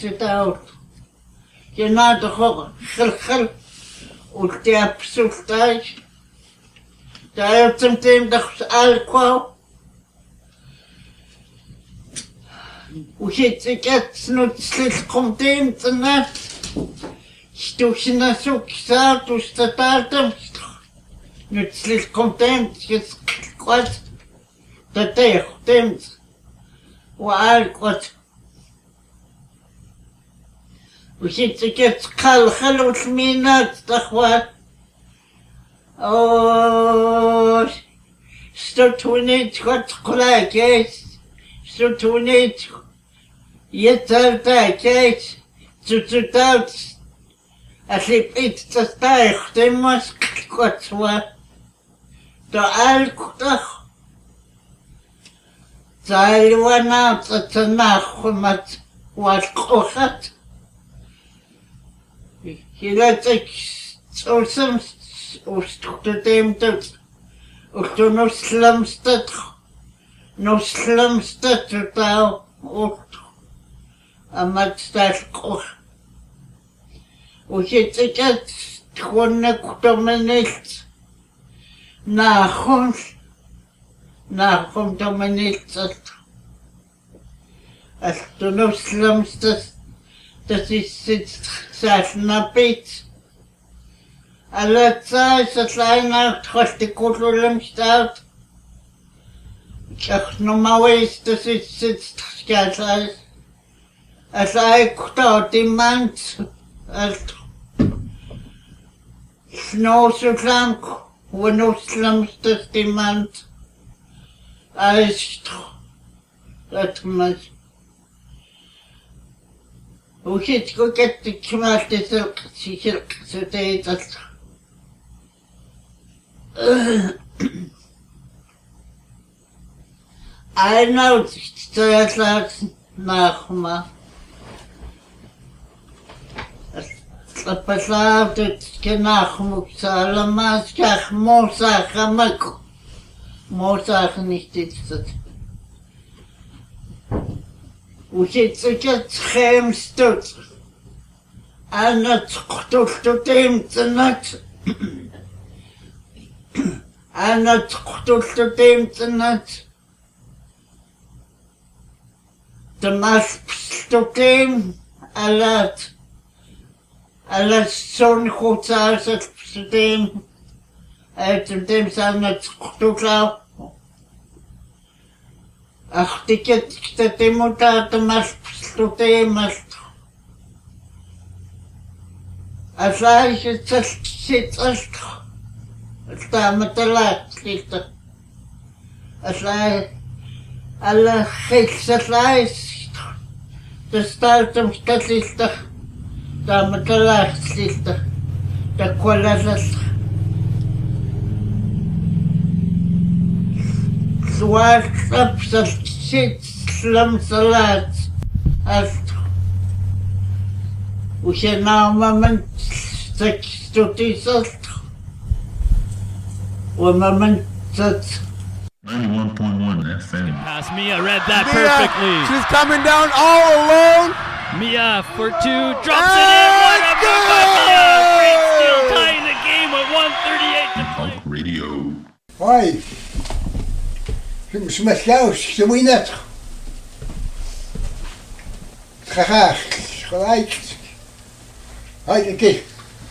تداول جناد خو خل والتابسولتاج تايو تمتين دخس الكو وشيتكات سنوتسلكم تيم تنات شتوشنا سوك ساعت وستتالتم نتسلكم تيم تشكوات تتيخ تيم وعالكوات وشيتكات خل وثمينات تخوات أوه ستوتونيت خد قلاكيس ستوتونيت يتالتا كيس تتوتات أسيبيت تستايخ تيموس كتوا تعالكتخ تعالوانا تتناخمت والقوخت هلاتك توسم وستوتيمتت وستو نسلمستتخ نسلمستت تاو وقت أما تستايخ وشيتكت تخونك تمنيت ناخون تمنيت أستو نسلمستت تسيست ساشنا بيت على ستلاينا تخشتي كله لمشتاوت شخصنا ما ويست تسيست تخشكات أساي كتاوتي مانت سنوسو سلامك ونسلمستت مانت أشتو أتمز وشيتكو كتك شمالتي سلق ستيتت I know that nachma. Passaat het genachmuk salamas kach mosa hamak. Mosa nicht ist. وشيتكت خيمستوت أنا تقتلت تيمتنات أنا تقتلت تيمتنات تماس بستوتيم ألات سون خوتار ستوتيم أتمتيم سانا تقتلت أختكت كتتموتا تماس بستوتيم أسايش تسكت أسكت استعمتلات ليتا أسايش على خيس أسايش تستالتم كتليتا استعمتلات ليتا تكولا سوال سبسل شيت سلم صلاة أستو وشناما من سكستوتي سلطو وما من ست 91.1 FM. Pass Mia, read that perfectly. She's coming down all alone. Mia for two, drops it in. What a move by Mia! Great steal, tying the game with 1:38 to play. Punk Radio. Hoi. Smaslaus, zo moet je net. Graag, gelijk. Hoi, een keer.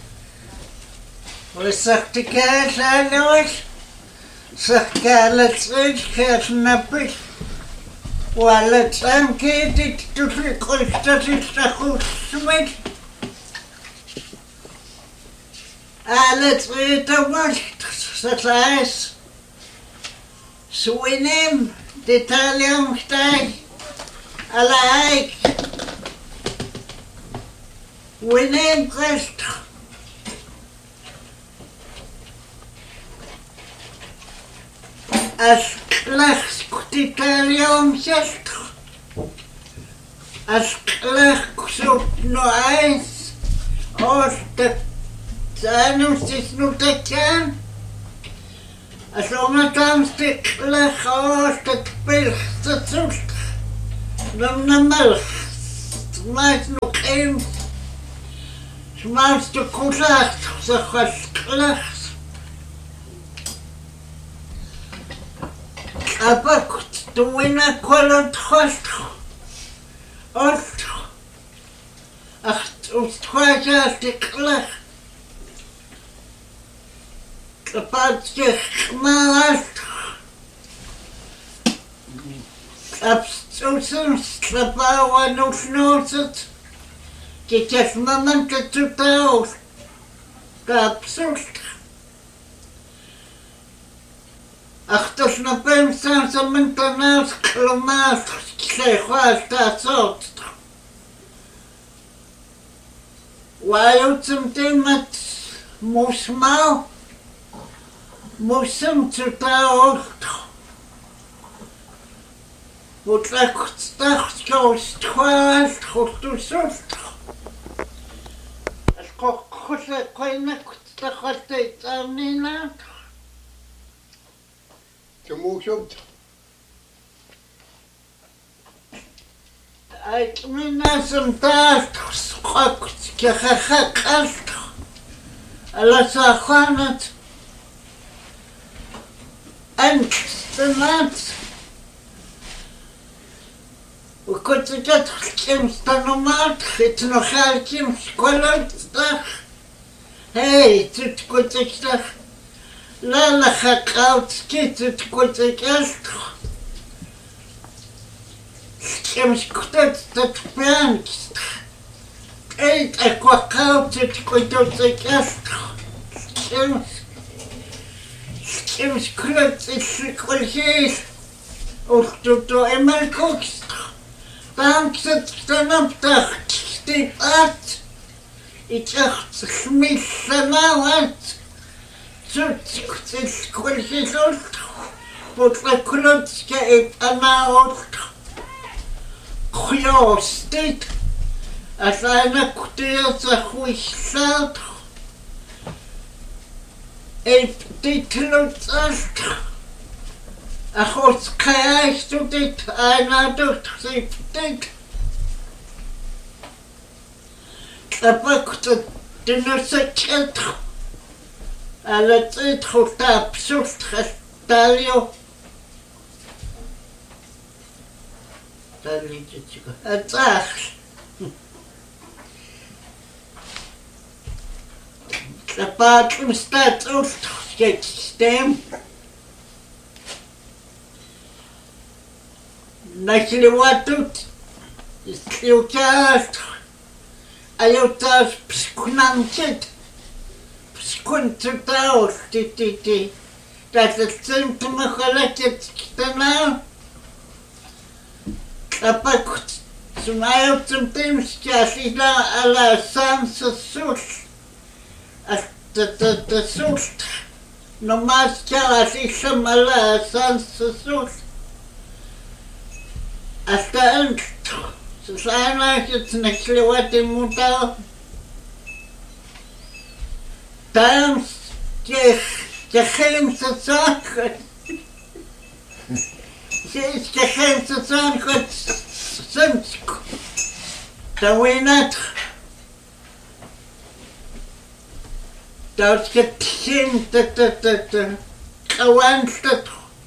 Wat zegt de kaas aan ons? Zegt kaas terug, kaas nappig. Wat zijn keer dit toekomst, dat is de goed smit. Alles weer te macht, dat is. Swinem, de Italiaanstijg, alle eik. Winem Christ. Als klecht de Italiaanstijg. Als klecht zoekt nog eens. Als de Zanus is nog te kennen. Als omgaan stiklig als het pilste zoet, dan de melk Smash no game. Smash the kulach, the khasklach. Abak to win a qualent host. Ost. Ach, ustwaja the klach. About the malast. Abstoßen, Slapauer no schnauzt. Die Testamente zu taus. Abstoßt. Ach, das na pensa sa mentanas klomas, klechwas da sot. Wajo zum Temat musmau. Musum zu taus. Wat legt dacht jouw twaas goed toezocht. Het kocht keine dat gaat dit aan niet. Zo moest op. Ik ben als een taart schokt, je gekast. Alles aan het. En de naad. We kunnen dat gekemst normaal, het nog gekemst kwalantdag. Hey, het komt Lala gaat skit, het komt echt. Gekemst dat plankt. Eet ik wat koud, het komt echt. Gekemst klopt, het kwalgees. Of tot eenmaal kookst. Dan zit dan op de stiep uit. Ik dacht, smis nou uit. Zoet is kwaliteit. Wat de klutske heeft aan Gjoos dit. Als een kutteelse goeie staat. Heeft dit klutsast. Ach, wat krijg je dit? Einer doet dit. Kapakt de nussetje. Alle tijd goed absurd gestalio. Dat liedje. Het zag. Kapakt hem staat uit het systeem. Начали вот тут, если у тебя, а я у тебя пскунамчит, пскунцутаус, ты, даже центр махалатец китана, а пак сумаю центр сейчас и на ала сам сосуш, а это сосуш, но маска еще мала сам сосуш. Hasta antes, Susana, que se naquele até mudar. Tam, que gente saca. Que gente saca, santico. Da winat. Da que gente, kawansta.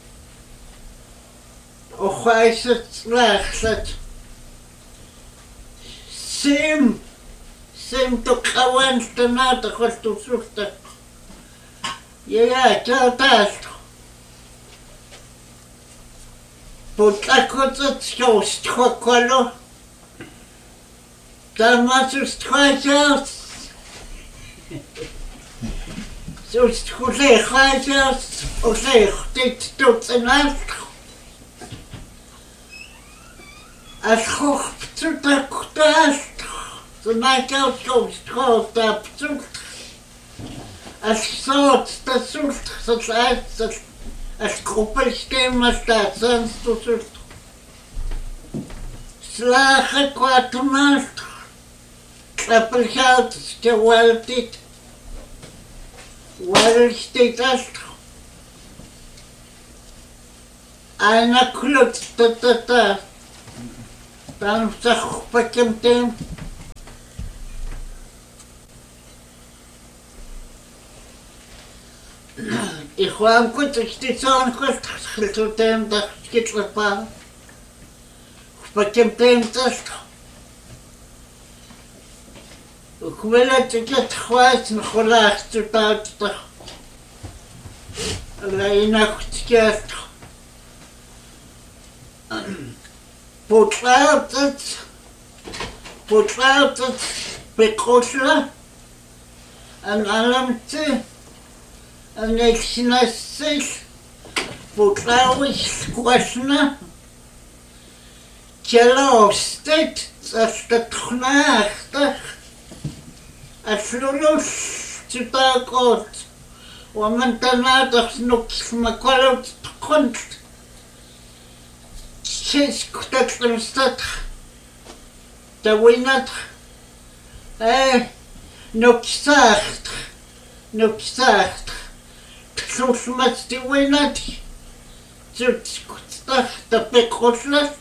Och hij zit slecht. Sim to kawan stanata kostu susta. Ja, dat. Potlakot skost kwalo. Dan was het kwaadjas. Zo is het goed kwaadjas. Of zeg, dit doet een nacht. Als goed zu der Kutast, so neigt auskomst, kommt abzucht. Als Sort, das sucht, das heißt, als Gruppelsystem, was da sonst du sucht. Slache Quatermast, Klappelchaut, gewaltigt, weil steht das. Einer klutzt, Там захопакемтем. И хвам контекстицион халтутем да скитлапа. Хопакемтем таст. Хвелат тикет хвайт нхолах тутат. Лайнах тикет. Потлаутат бекошла ан аламти ан эксинасил потлауис квашна челостет астатхнахта аслулус титакот вамантанадах нуксмакалут конт Скутатлмстат Тауинат Ноксахт Слушмат Тауинат Цутскутах Тапекослат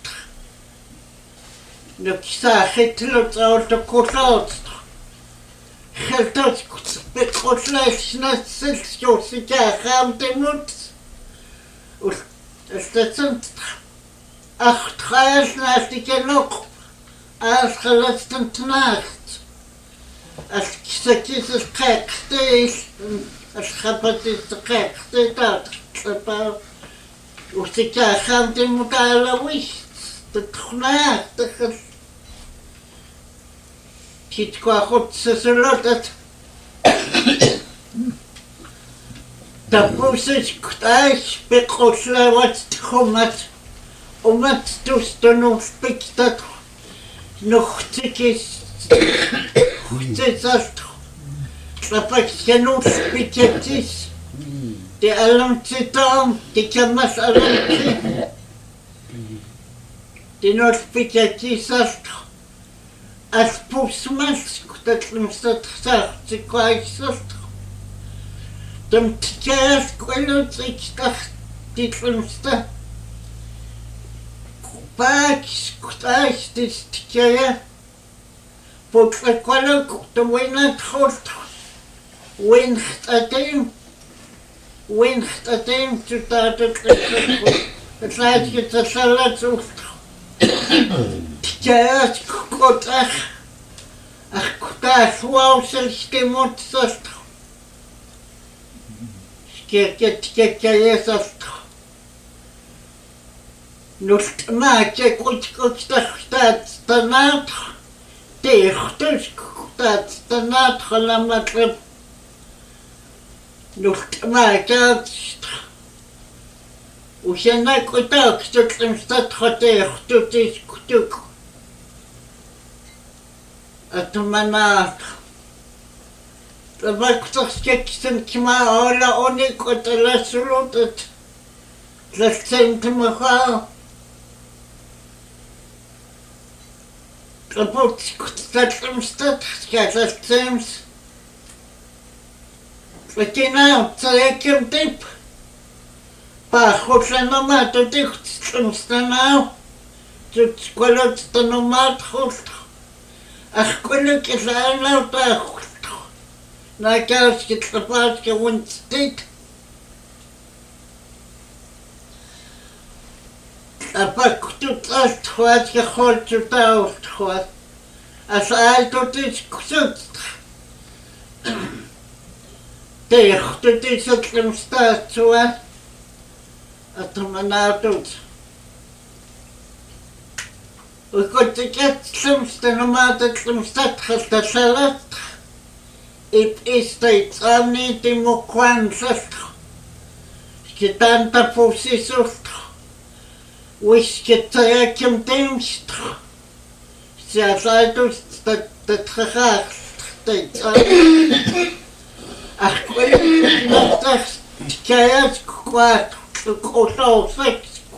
Ноксахет Лотаутокослат Хелтоскут Пекослат Снасилсиосика Хамтемут Устацент Ach, treis nach die genug. Als geletzten Nacht. Als gesagt dieses Kekste ist, als habe diese Kekste dort. Aber und sie haben die Modelle nicht. Das Nacht, das ist. Kit qua gut se lotet. Da muss ich gleich bekoschle was kommt. Omdat toestand nog spiktat nog tikjes goed dat je nog spikjes de alarmsysteem de kamas alarmsysteem de nog spikjes als poesmas dat limstat gezegd ze kwijt dan tikjes kwelt ik dacht dit limstat Пакс, куташ, тиская, поклакала, кутавайна тхорт, винхтатем, чутатат, значит, засалат уст. Тиская, куташ, ах, куташ, ваусел, стемот саст. Скекая саст. Нулт мааче кутстахтат станат техтус кутат станат халаматлеп нулт мааче ушена кутак статмстат хотехтутис кутук атманат табактахскексэн кима ола оник коталасулутат ластентмаха Rapport kutstatlamstat skatatsems. Vakina tsayakem tip. Pahotlanomata tichtlamstanau. Tutskolotsanomat holt. Achkolukisana pahot. Nakaskitlapaska winstit. Апактут алтхват яхолчута алтхват. Асаалтутис ксут. Техтутис атлимстаатсуа. Атманаатут. Укотикет слимстанумаататлимстат халтасалат. Ит истайт амни тимуквансат. Скитанта пусисут. Вискетаякем темстр. Сясайтус татрахах тайца. Ах, квартах каяс кват косаусек.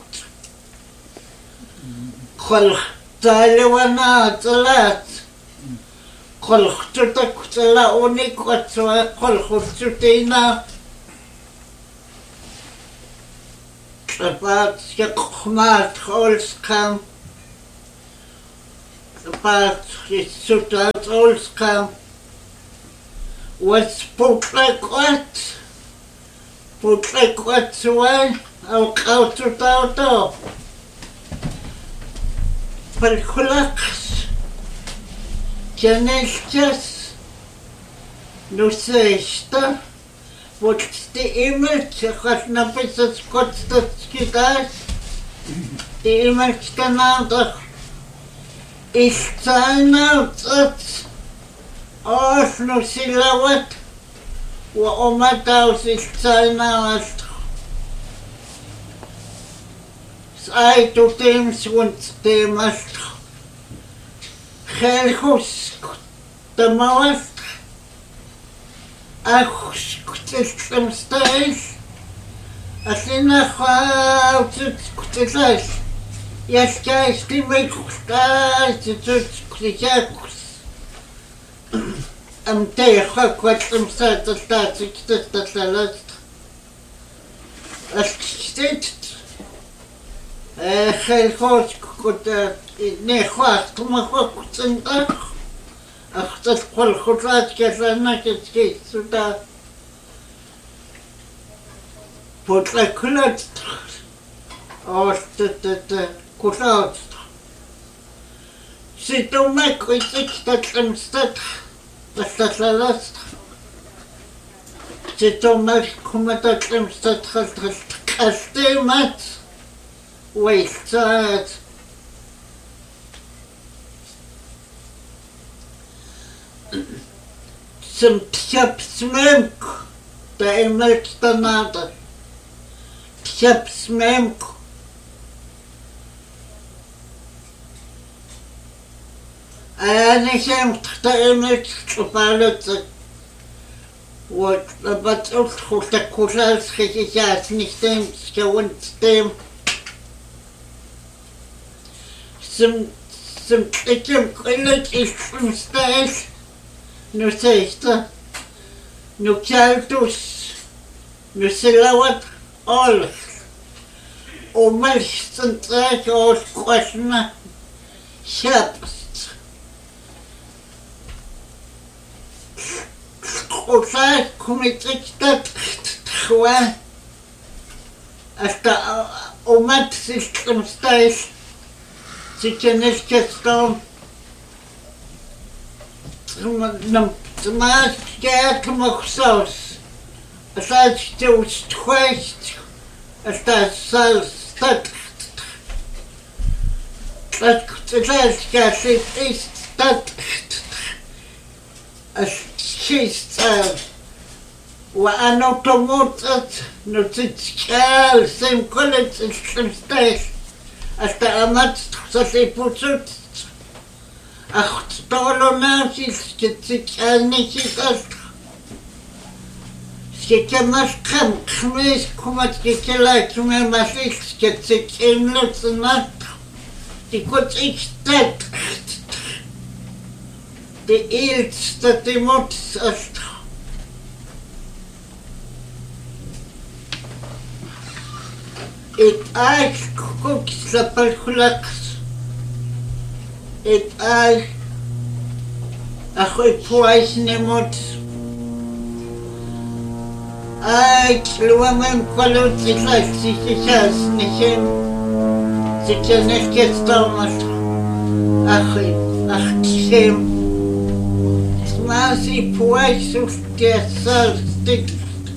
Хол талевана талат. Хол хтутак тала уник ватсва хол хтутейна. About your command holds come but it's so that all scam. What's put like what? Put like what's away? I'll go to the door. Perculax. Janeljas. No say, stuff. What's the image? Has nothing to Scott Skidai. The image can out. Is time out at all no silhouette. What on my house is time out. I do things once they must. Helhus the mouth. Ach, some styles. I think I to life. Yes, guys, they make stars to the jacks. There, what some sort of stars exist at the last. As stated, Helhus could near to my hooks and dark. Ach, das Kolchotrat gesehen geht zu da. Potla kulat. Aus der kulat. Sie do make sich das im Stadt. Das last. Sie do make kommt das im Stadt das Kastemat. Wait, some chap smoke, the image the nada. Chap smoke. I am the image to balance what but also the Kurals Hijas nicht dem gewohnt dem. Some chicken college is from stairs. No sexta, no chaltus, no silawat, all. O meisten trek aus Quashna, Schaps. Osai kumitriktat, Chua, hasta omat system stais, Sicheneschkestom. Mas get moxos. As I still twist as that sells that gas is that as she's what I know to want it, not it's child, same college and some stage as the amat so they put it. Ach, stolo nazis, get nicht das. Sie kemas kam, kmes kumat gekela, kume masis, get sich im letzten Nacht. Die kurz ich dat. Die älteste die Mutz ist. Ich guck, Sapalkulax. It I twice nemot. I woman followed the life, she has Nichem. She can not get stomach. Shame. Smassy twice of get self stick.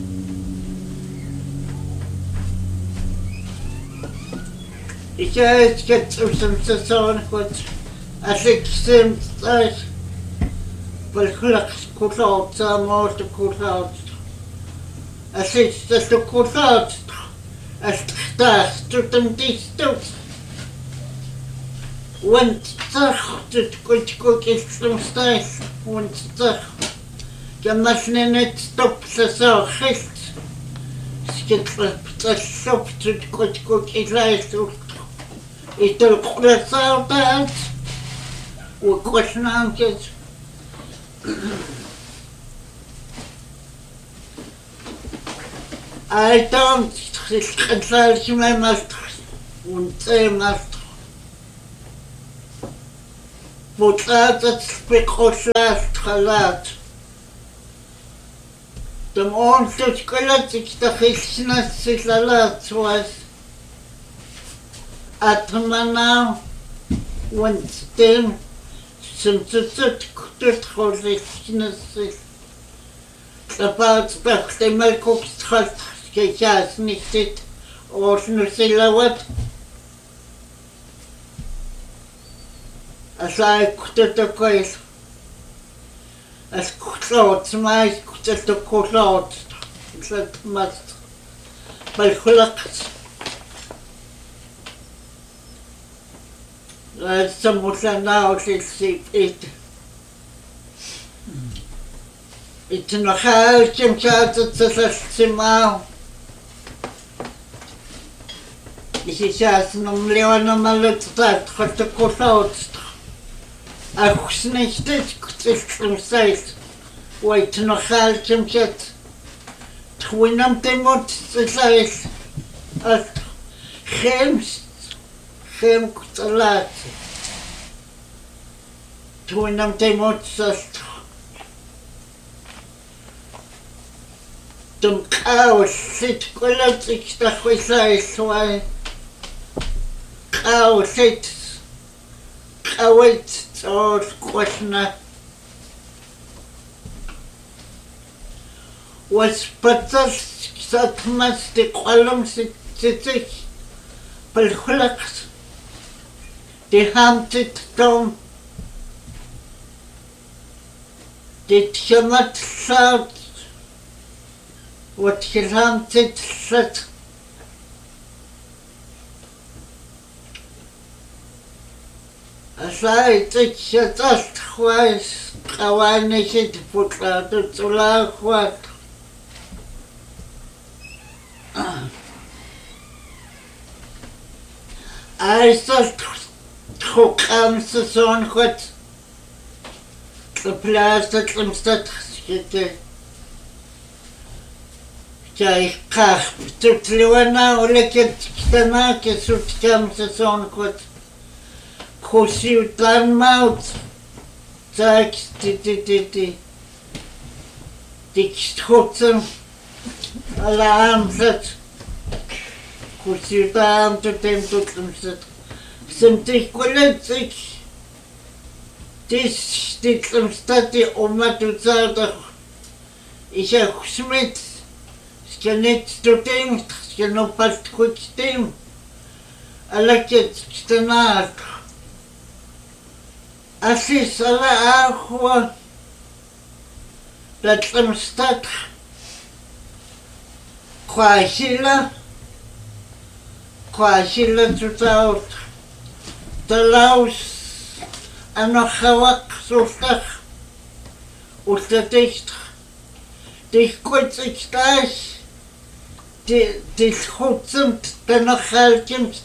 Ich get some sazon, but I think seems like but Hulax cut out some more to cut out. I think that's to cut out as stars to them distance. When Zach to cook is some stars, when Zach the machine net stops us all hits. Skip the shop to cook is like it'll cross out that. What question answers? I don't consult my master and say master. Butlata spikoslat halat. Dem ontlus kulat ikstachilsnas silalat was atmana Winston Simtsut kutut holisnas about the Melkos halt gejas nicht it or nusilawat as I kutut the coil as clouds my kutut the clouds that must by hulaks some now it it's no how chimchat to mau. This is just no leona malet that hot to cool out. I was nicht from sight. Wait no how chimchat. Twinam demot to size. Hem kutalat. Twinam demot sast. Dum cow sit kulat ikstachwisai swai. Cow sit kawit or kwasna. Was patas satmas de kwalam sit palhulaks. De hamtit dom. De tjamat saut. What he hamted set as I take shut us twice, Kawane hit put out to laugh what I thought who comes the son what the plastic instead Jai kach tutliwana oleket stana ke sutkam se son kot kosi utlan maut tak ti dikstotzen alarm set kosi utam to tem tutlum set simtik koletik dis ditlum stati omatuzada isha schmidt Skenet stoting, skenopat quick steam. I like it stenak. Assis ala ahwa. That's them stuck. Kwashila to out. The louse and no hawak so stuck. Ustaticht. Dich kurz ich gleich. Die Schutzend der noch haltend.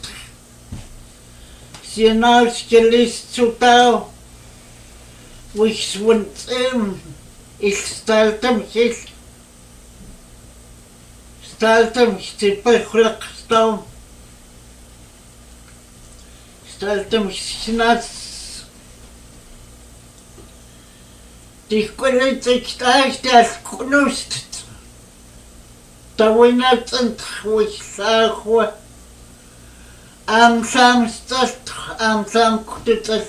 Sie hinausgelist zu Tau. Wo ich wund ich stellte mich die Bechleckstau. Stellte mich nass. Die Kulitz ich gleich der Knust. Da winat and which sahwa am sam kutit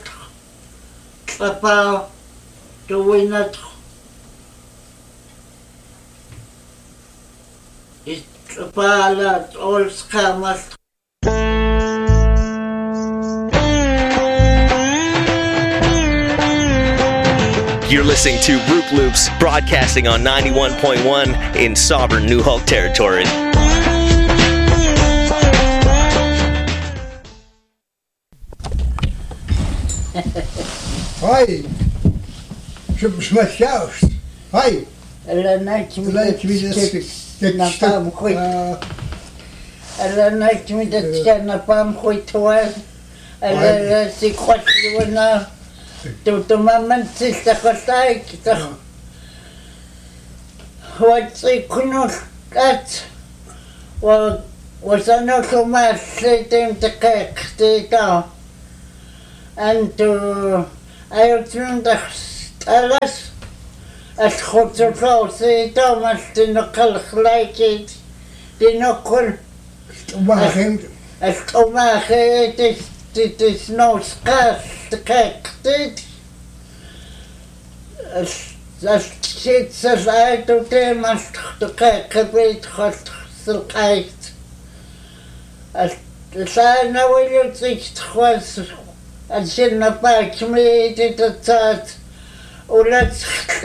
about the winat it's about all scammers. You're listening to Roop Loops, broadcasting on 91.1 in sovereign New Hulk territory. Hi. Смущаешь. Hi. Ela noite me na pam khoi. Ela noite me na pam khoi toal. Ela si khotliwana. Tu mamãe se está cortando que tá. What kat. Was não tomar se tem te que tá. And Alas, as God so close, Thomas did not call like it, did not call as Thomas, it is no scarce the cake, did as shit says I to them as the cake a bit hot silkite. As the sign I will think was as in the back me did the thought. Oh, let's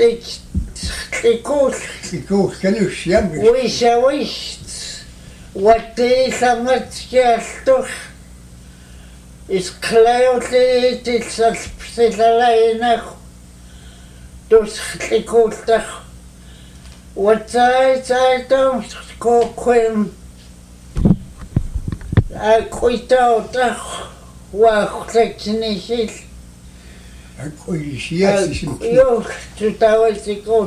can you share me? wish I wished. What is a much doch is clearly it's a special dus gekocht. What I don't go quim. I quit out. Wow, that's nicht. Jo, czytałeś tylko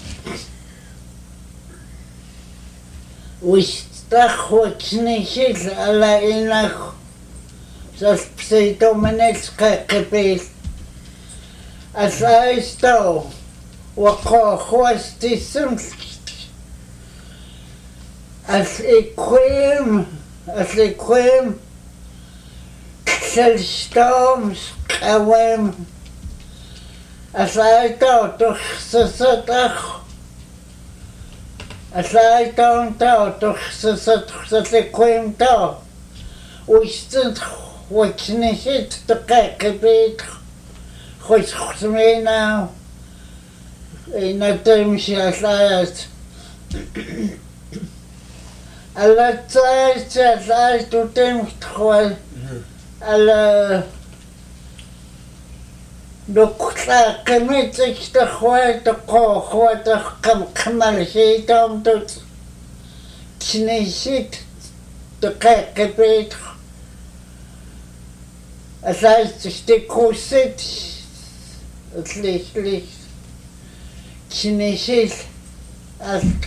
Wystachłoczny się, ale innych z psyjdomenecka kiedyś. A zaś to, wako chłosty sumskit. As i kwim, kselstom skałem. As I thought of Sasatach, as I don't doubt of Sasat Quimto, we stood watching it to cake a bit, which me now in a time she has lied. A lot as I to them, Dokter kemetsik de khoy de khoy de kamal hitam de knisit de kakebet asalt de koset atlich knisit alt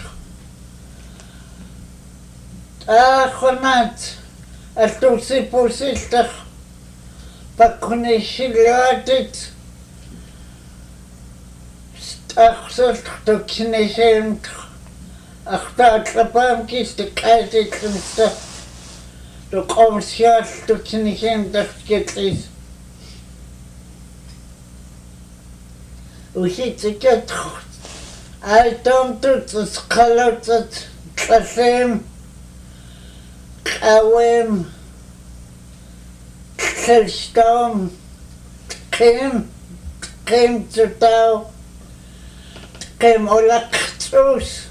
khonat altusi positach paknishilaatit Achselt to knisem achtatlapam kis de kaitetsunsta to komsjal to knisem dachtketris Usitsiket I don't do the skalotat klasem kawem kelstom kem to tau Kem olaktrus.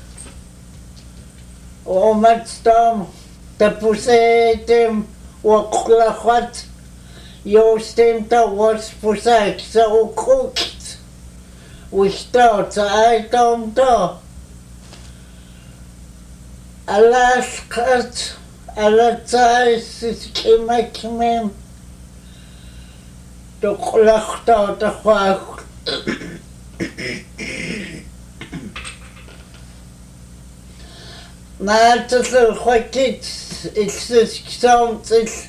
O matstam, ta pusetem, waklachat, jostem ta was pusak, sa ukukit. Wishtot, I don't do. Alaskat, alatzais, is kimakimem. Doklachta, ta wach. Maartesel khoikit it's sounds it's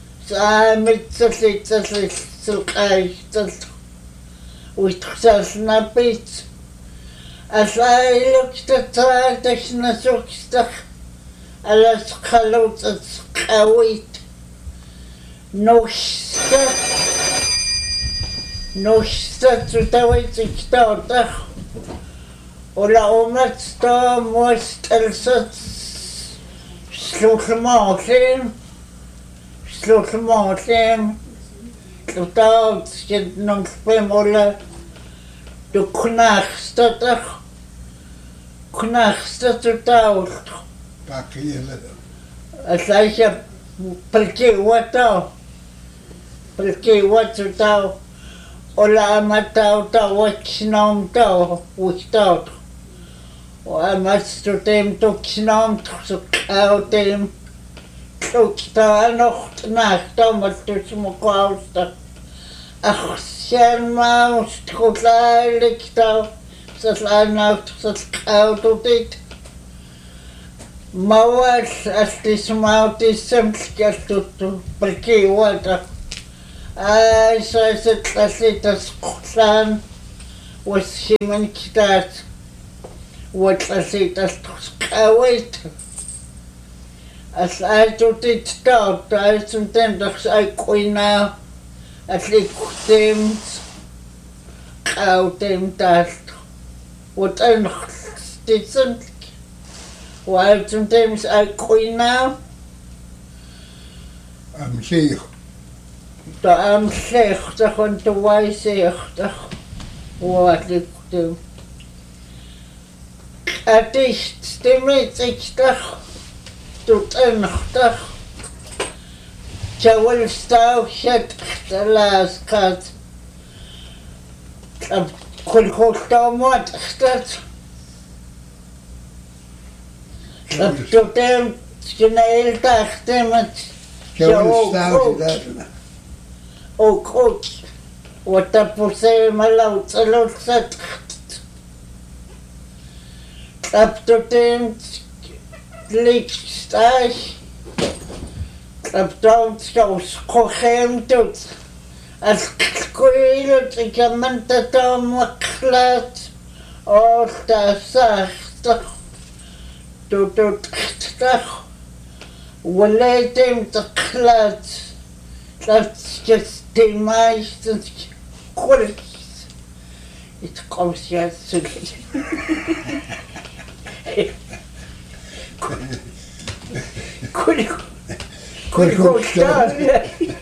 sulqaitat uitxasnapit as I looked at the snasukstach alas khalot qawit noshta tutawit ikhtotach Ola omat sta most elsat slutmaten totalt skit nog fem ola du knachsta totalt Pakile Asaya porque what totalt Ola amatau ta watchnam ta without O amatstu dem tuksnam so kautem tukta nocht nacht amatstu smokausta ach scherma skotlalikta saslanacht saskautit Mauas astis mautis semskastut perki wata Så тлалитас qullaan wassimankitaat uatlalitas qawait asaatutit taartaasum tenders aiqquinaa allikkuteemt qauteem taalt utanrtitsum ualtum teems aiqquinaa Amsiir. Am slechter en te wijzigtig. Wat ik doe. Het is stemmichtig. Tot eenachtig. Terwijl staan het de laatste gaat. Ik kon goed staan wat dat. Ik doe hem geen hele dag met. Kjell staat daar. Ook goed. Wat dat posee maar laut zet. Dat tot hem lichtstaag. Dat dan zo schoon doet. Als kwijt ik heb mijn dan klaar. Als dat zacht. Doet het toch. وليتم تقلات تلاتشتي مايستنس كوريس يتقوس يا سلي كل كوشتار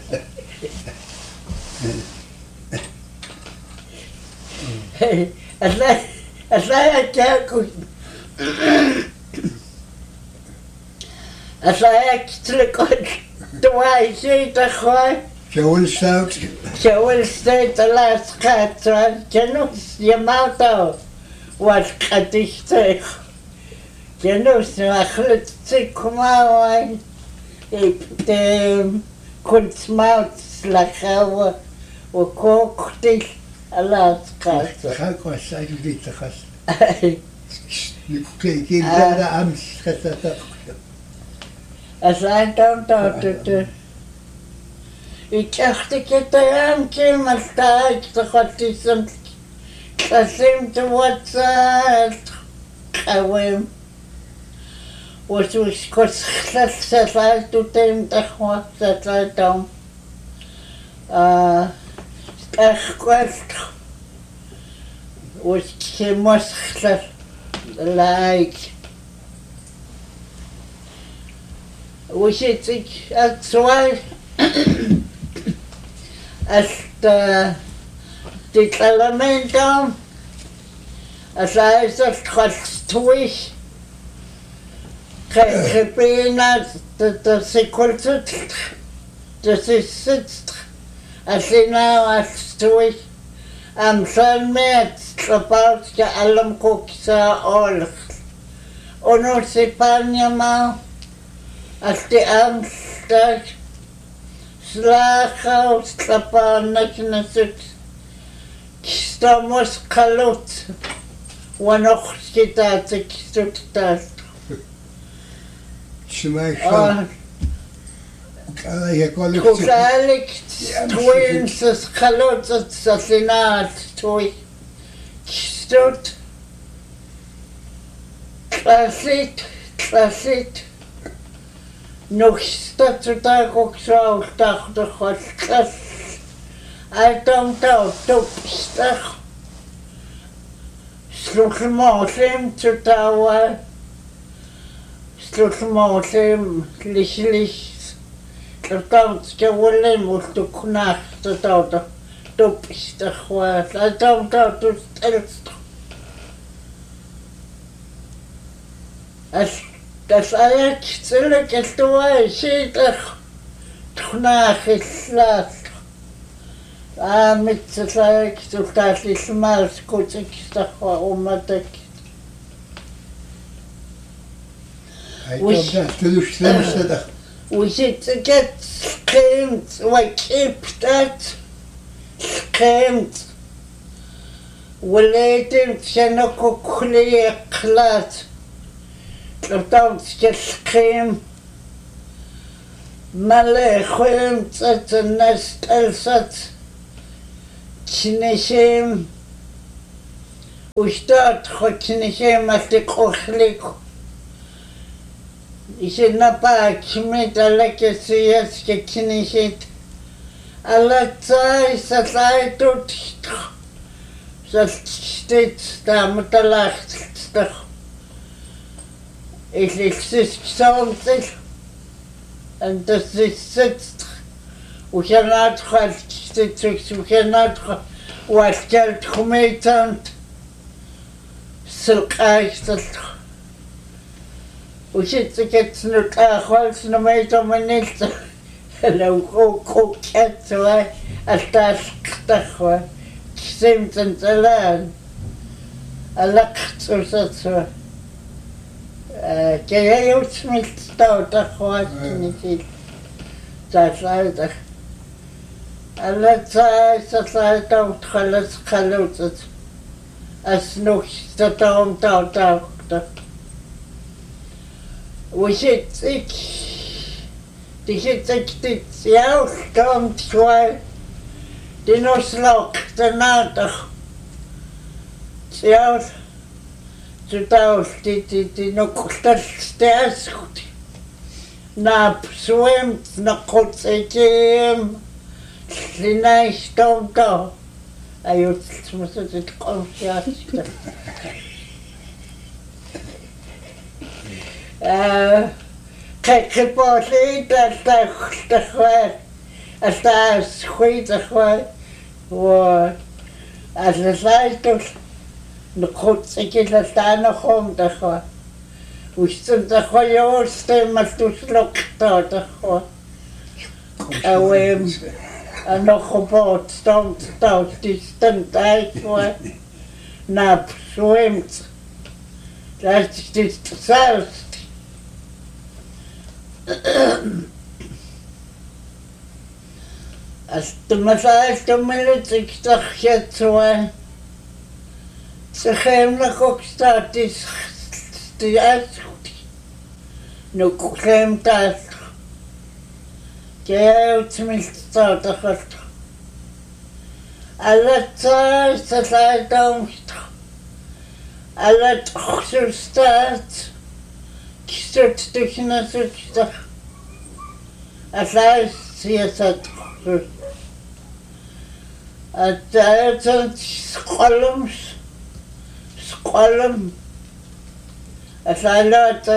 أسلا تاكل أسلاك تلقون دواي شيء تخوي Kjell staat. شاول ستيت لاسقات جنوس يماطو واسقاتيشتيخ جنوس أخلت سيكماوي إبتم كنت موت لخاوة وكوكتي لاسقات Ga ik zeggen dit te gast. Ik heb daar amst gezet. أسان تاوتو Ik dacht ik het raamje, maar sta ik toch wat is een gezin te worden gewoon. Was ik kort gezet uit tot een dag wat dat uit dan. Echt kwart. Was ik geen mos gezet like. Was ik uit zwaar. Hasta dit element dan, als hij dat gaat toe, krijg bijna dat ze kort dat is het, als hij nou als toe, am zijn met gepaard je allem koksa oorlog, onnoze panja maar, als die angst Slacha slapanak nasut. Estamos calot. Wanoch kita tekstut. Smijt. Je kon het Kuzalik twins calot assassinat toy. Stut. Klasit. Nog staat er daar ook zo tachtig wat klas. Uit dan topstig. Slotmosem te touwen. Slotmosem licht. Dat dan schouwen moet de knacht te touwen. Topstig was. Uit dan tot stelst. Das eigenlijk zullen het door zeker knaag is laat. Met het eigenlijk zo dat is maar goed ik zeg waarom dat ik. Hij komt dat de slimste dag. Hoe zit het schijnt wat ik dat schijnt. We leiden zijn ook kleer klaar. Dan schreeuwen מלא חויים צאת נסטל סת כנישים ושתות חו כנישים התיקוחליק ישנפה כמית הלקסייס ככנישית על הצעי סלעיתות סלשתית סתמת הלכת סתך Ich exist something, and das ist jetzt, we cannot have statistics, we cannot what Geld kommt und silk eigentlich. We should get no calls no matter minutes. Hello, go cat away, a task tachwa, seems and the land. A luck to such. Jij hebt smit stout, dat was niet. Dat is het. Alle tijd dat hij dan alles gelukt. Als nog dat dan dat. We zit ik. Die zit ik dit jou dan twee. Die nog slok daarna toch. Jou. Читал, но кто-то стяжут, на своем, на коцекем, слинай что-то, а я смысл конфиаско. Как и после этого, осталось хуй захват, вот, а за это Нахуцики ластана хом даха. Устен даха ёсте мастуслок даха. Ауэм анохобот стомт дистент айква. Нап суэмт. Das ist selbst. Als du mir sagst, du mir ich doch jetzt so Сахем на кокстатис стиас. Ну кухем тас. Я утмилта дахат. Алла цай домст. Алла тхсурстат. Кисут тхнасутта. Алла сиасат. Атаат сколумс. Колом, а салата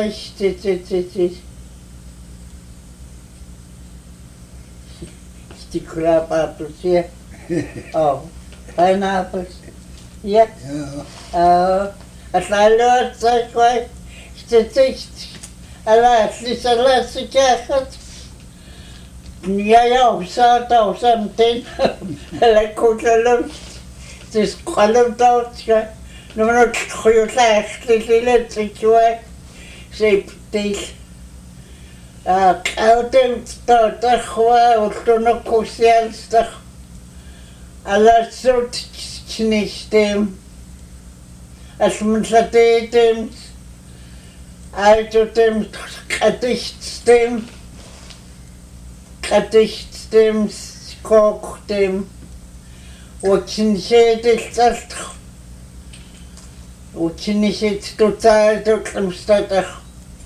Stikrap apples, yeah. Oh, pineapples, yeah. A salata, quite, alas, ja, zat of something, like column, this column out, no, not goeie slecht, little situation. Ze dit. Koudem staat er gewoon, toen nog koosjelstig. Alles soort knistem. Als men ze deed, uit dem Gedichtem, kooktem. Очень жедelt. Ученик total im Stadtach.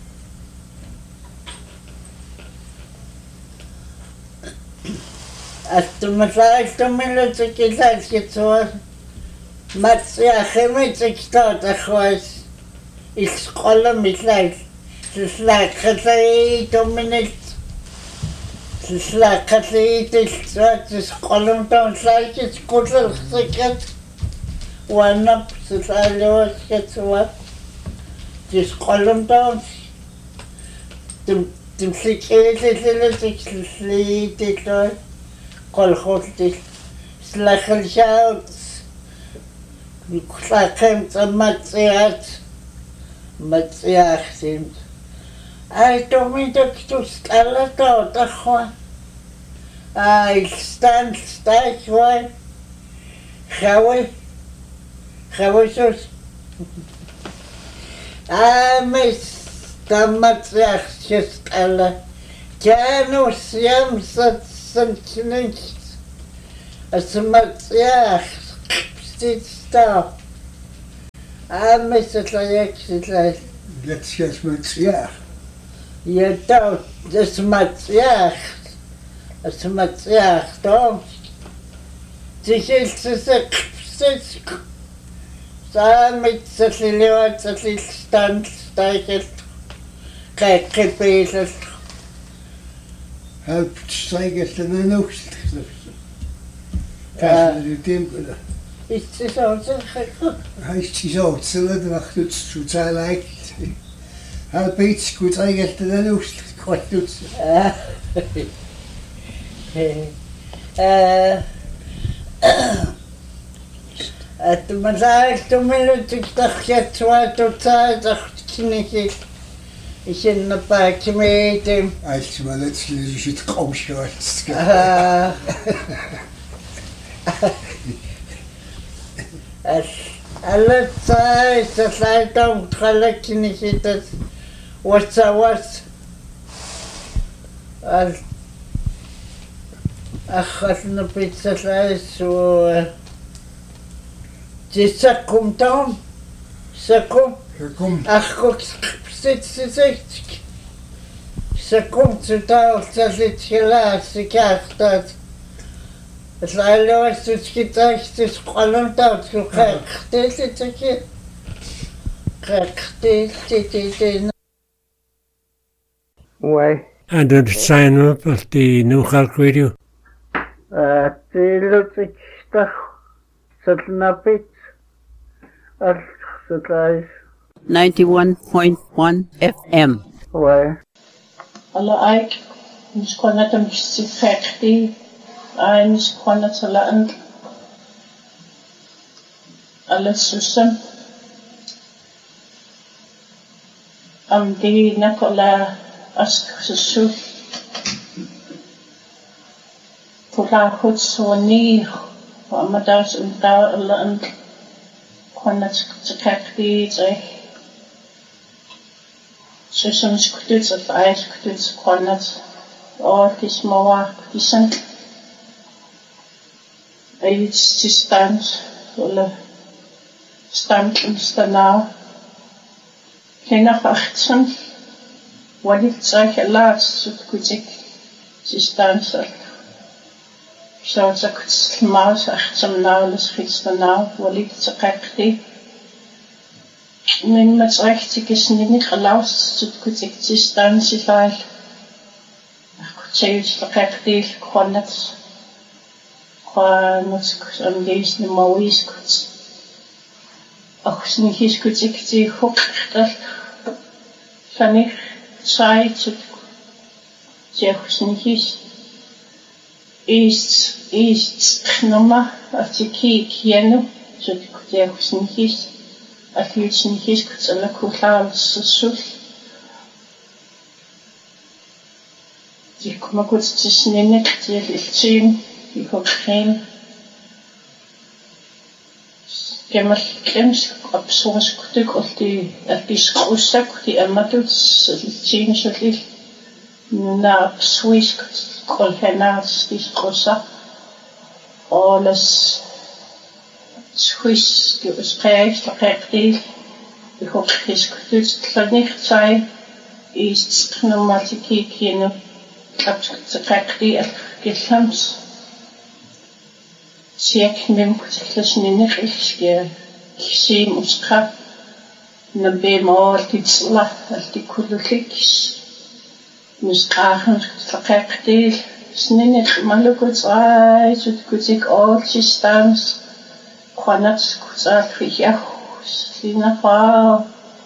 Als du mir sagst, du mir das gesagt jetzt was, was ja chemisch Stadtach weiß, ich scrolle mich leicht. Das lag du mir nicht. Das lag ich das scrolle dann gleich ist gut sichert. One up, so I lost gets what? Just call them down. The security sleep, it call hostage, slackle shouts. You clack him to Matsiat. Matsiat seems. I don't mean to spell it out, that's why. I stand one. Хавосос. Мы там матриах честала. Janus Jamsatsen nicht. Also Matsiach, sitzt da. Mistlejek, Let's get Matsiach. Je dood, dus Matsiach. Als Matsiach, dan. Het is een samen met z'n leeuwen, z'n stand, stijgend. Kijk, gebezigd. Help strijkers en een oogst. Kijk, de tempel. Is het zo zeggen? Hij is zo, het zullen wacht het zo zijn lijkt. Help iets goed strijkers en een oogst. Kort doet ze. Het maakt 2 minuten dat je 2 totaal dacht knikken. Ik in de pak met hem. Als je maar net zoals je het kom schort. Alle tijd dat hij dan gelijk knikken dat wat was. Ach, als een pizza zo. C'est ça comme temps. Ça comme. Kom. Ach, c'est. Ça komt zo daar, dat is gelaat, ik krijg dat. Het is het gedacht, het is gewoon dat, zo krijg dit. Krijg dit. Why? And then sign up at the New York Radio. Die lukt ik toch. Zat napit. Als het is. 91.1 FM. Why? Alla ik, mis kon het een beetje gekti. Mis kon het laten. Alles zussen. Die nakola als gezoek. Pola goed zo niet. Maar daar is een daar kon het gekti zeg. Så som skulle så fejl skulle så konnet og det små de sådan et til stand eller stand kender faktisk hvor det så heller så kunne ikke til stand så kunne meget så som navles krigsstand hvor det så rigtigt. Men met recht is niet geluisterd, het goed ik te staan zit wel. Ik zei het verkeerd deel, gewoon net. Gewoon net aan deze mooie is goed. Ook is niet eens goed ik te hoek dat van ik zei het zeg is niet eens. Is genomen als ik hier nu, zo ik zeg is niet eens. At vi ikke husker til at kunne klare så sult. De kommer godt til snenne, de er lidt tyn, de får creme. Gemmer glemsk op så skudt og de at de skruser, de er meget så lidt tyn så lidt. Når swisk kolhenas de skruser og las Swiss, det var sprægt og rigtig. Vi håber, at det skulle ikke tage i pneumatikerne. Så rigtig at gældsams. Cirka nemt til sådan en rigtig kise muskra. Når vi må altid slå, altid kunne klikkes. Muskragen så rigtig. Sådan en rigtig godt træ, så det kunne ikke altid stans. Konat kusa kriya sina pa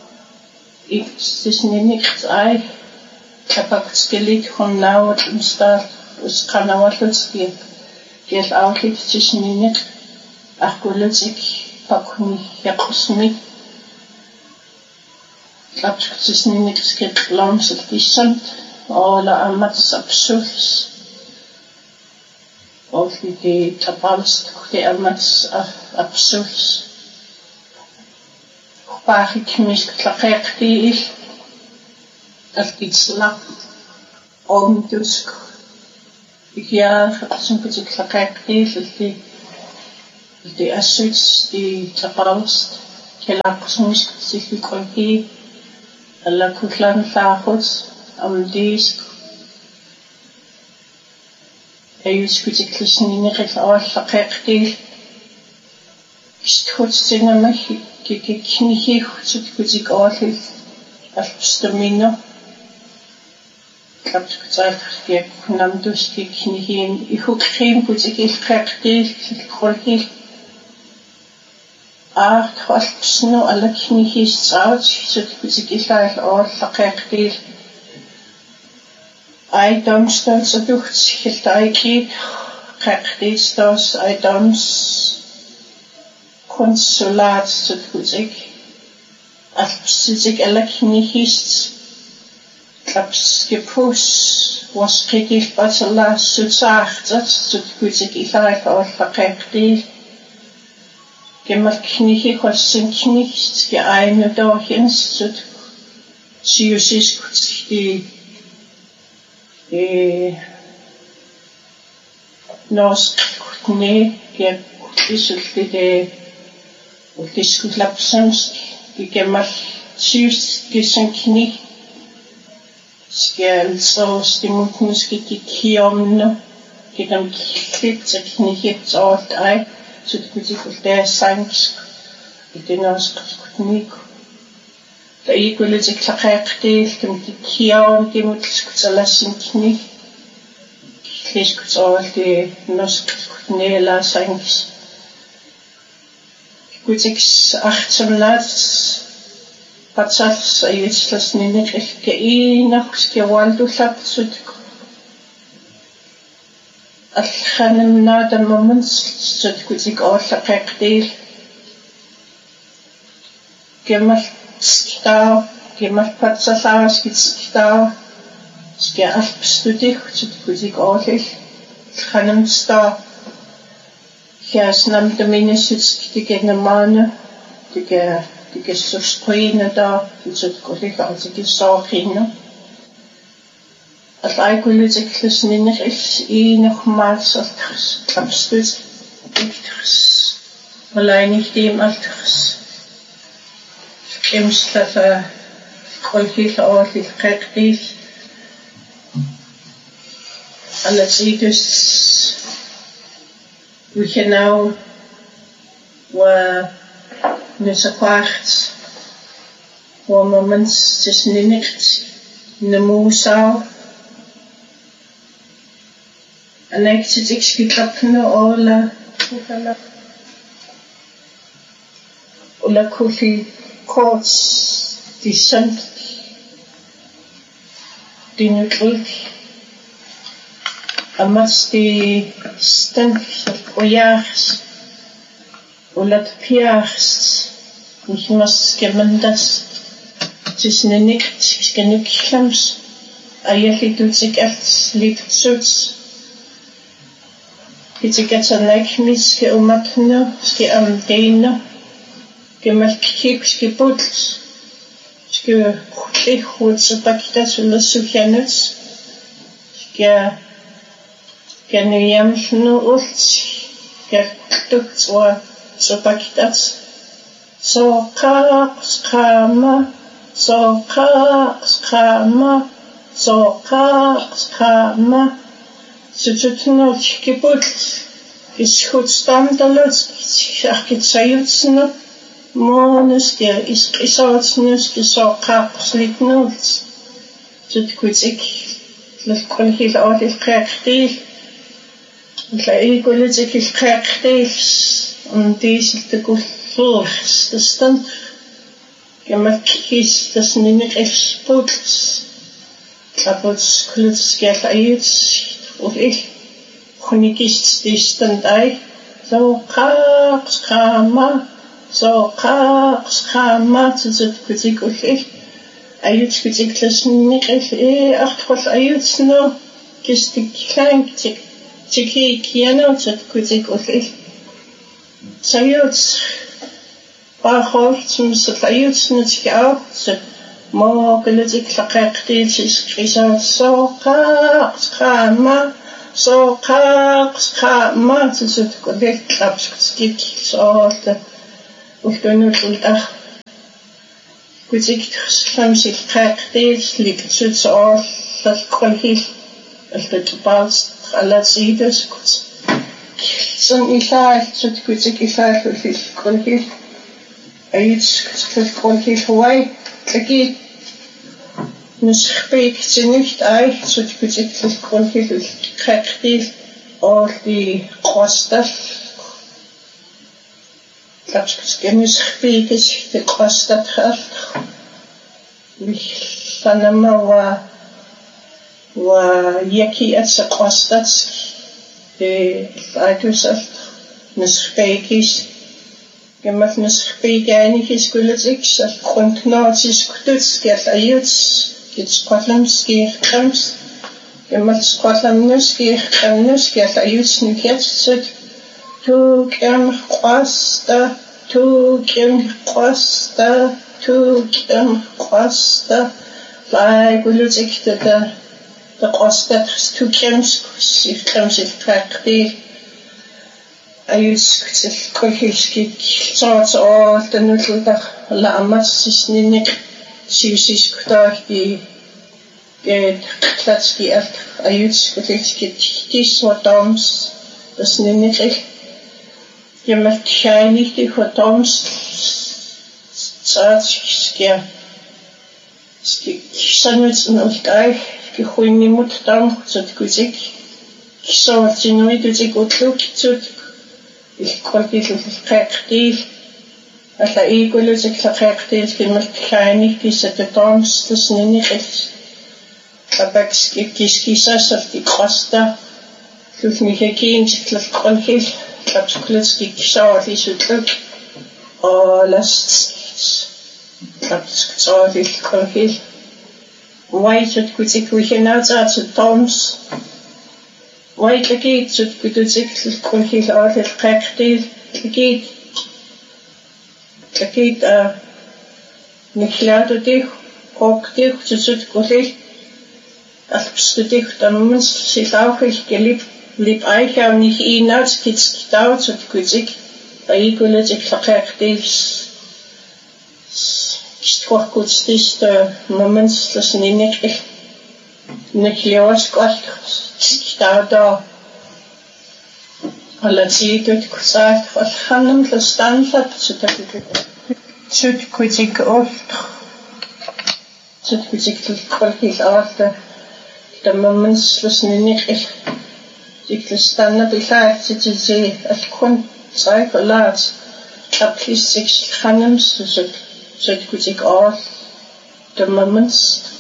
istisninik ai kapak skelit honnau insta uskanawatski gel outlet tisninik akulutsik pakuni yakusmi lapstisninik skit lams disant ala amat sapsus og de tapals det amat absurd. Bare ikke misk klakert det at vi slap omdusk ikia som kutsiklaqaaqtiillalli det assuts de taparst kelaqsumisk silliqolki alla kullan faakhut amdisk ayus kutsiklishnineqil awallaqaaqtiil isthutstinamah kikiknihihut kutsikoallil alpstamino kapskutsalqia kunamduski knihin ihukrim kutikilqaaqtiil silqolkil alpsno alaknihistsaut kutikillal awallaqaaqtiil Ejendomsstøtsedugt helt ikke qaaqtiistos ejendomskonsulat sutkutik alpsitik alaknihist klapskipus wasqikilpatala sutsaartat sutkutik ilal awallaqaaqtiil gemalknihi qassanknihist ge einudorhens sut siusiskut norsk kutne ge isultide utiskutlapsams gemal syus gesankni skal så stimutnuski kiomno gedam kliptekni het alt ei så det kunne det sanks det norsk kutne der ikke ville sig klaqaaqtiil dem kiom gemutlskutalassinkni kleskutsoralti norsk kutnela sanks kutiks achtumlats patsals ayitslasnineqilka inaqskiwaldullapsut alkhanimnaadamamans sut kutik awallaqaaqtiil gemal skitao gemal patsalaaskitskitao ska alpstudih kutik awallil khanimsta kiasnam dominisutskigenamana tige susqina da kutik altikissoorqina alaikullutiklusnineqil iinermaalsertars klapstut iktars malainihtiim altars kemslafa qolkil awallil qaaqtiil alatsitus wikenau wa nusaqaart wa moments tisnineqt namusau anaktitikskitlapna ola kulli courts descent dinutrik amas de stank oyars ulat piars nihmas gemendas tisnenikt skenuklams ayalitutik alt litsuts kitikatanakmiske umatna ske amdena gemalkik skibutls ske khutsutaktas ulasukyanuts ske ganuyamnu ult gertuktswa sutaktas soqaqsqama sututnul skibutls ishutstamdaluts arkitsayutsnu Månes der isqisaatsnus kisoqaaqslitnuuts tutkutik laqolhil awallil qaaqtiil laigulitik qaaqtiil diisiltakullurs tastan gemakkis tasnineqilsputs taputs kulutskiallayuts ulil khunikist distandai soqaaqsqama soqaaqsqama tutkutik ulil ayutkutik tasnineqil artqol ayutsno kistikklanktik tiki kiano tutkutik ulil sayuts bahol tumsatlayutsnutkiau Mo gulutik laqaqtil sisqisa soqaqma sisut kodet lapskit soorta ultunulta kutik samsil qaqtil liksut soorta kolhil altatbaals alatsides kut son ilaal sut kutik ilaal kolhil ayits kolhil huai tlaki nuskhbeek nicht ay sut kutik kolhil qaqtil all die kostas lapskis khbeekis de kostat khaf mich sanama wa yaki at kostat de aitusaf nuskhbeekis gemat nuskhbeekis kulitik sal grundknotis kututs gert ayuts gits kotlamski khams gemat kotlamnuski khamnus gert ayuts niketsut tu kem qosta lai gulutik de qosta tu kems kems taqdi ayus kolhiski sort all the nutulda la amas sisninik siusis kutaki get klatski alt ayus kolhiski tis watoms das ninik Jemand scheinig die Hotoms Zatschkia Sanwits und Geich gehuini Mutdam zut guzik so tinui guzik utluk zut ich konnte ich qaqtil alla iguluzik qaqtil jemand scheinig diese Hotoms das ninik Abakski kiskisas auf die Costa durch mich gehen sich kolhil Lapsklutski kisawali sutluk last lapskawali kolhil waitet kutik wihinata zu toms wait lagit zu kutik kolhil artel qaqtil lagit niklado dich qoktik zu kolhil alpstudik tamens silauchil geliebt Lip eicha nicht inaus kitz daut zu kuzik aigulet qaqtil stoch kutstis moments das ninik niklios qalt stauda alatsidet kusat khanam stanfat zu kuzik oft zu kuzik kolhil arta the moments das ninik Ik stanna bilaat zitze alkun cyclaat aplis six khanams zit kuzik all the moments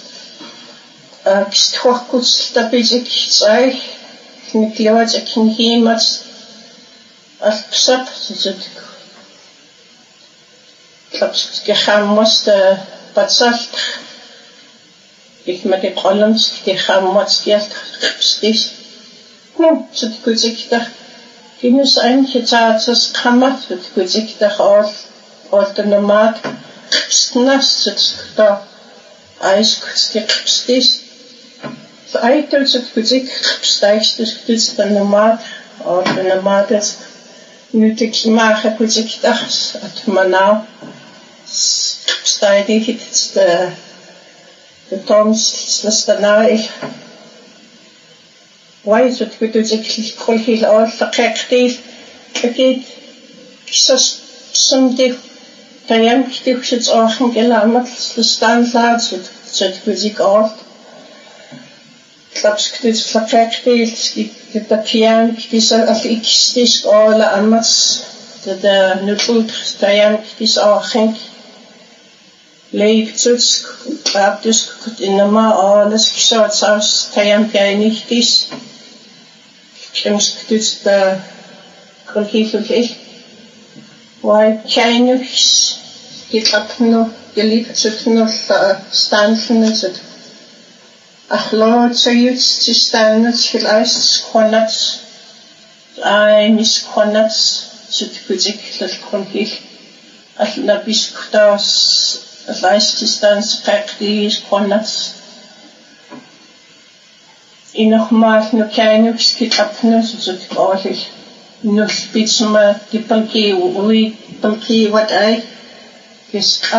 stoch kuts tabizik tsay nikliwat akin himat alpsap zit klaps gehammas de patsalt ik met de columns die hammas geld stis so die kuzik da Kinus eigentlich tatas kamat mit kuzik da all the nomad snas da eis kutstis so aitel so kuzik steigst du the nomad all the nomades nötig mache kuzik da at manau steige hit the toms slastanai Why is it good to kolhil all qaqtil lagit kisas sumdi tayam kitux achen gelamat stanlaat zut kuzik all klapsktis qaqtil skit the pian kisa afixtis all amas the nutul tayam kis achen leib zut abdus kut inma alles kisat aus tayam pianichtis Kemskutut da kolhil why chainux gitapno geliptsutno stanfen zut achlod sayuts stanats vielleicht konats mis konats zut kuzik kolhil alna biskutas Leistestans praktisch Konats. I noch mal no keinux kitapnus so tawlich. No spitsma die banki uli banki wat ai. Kes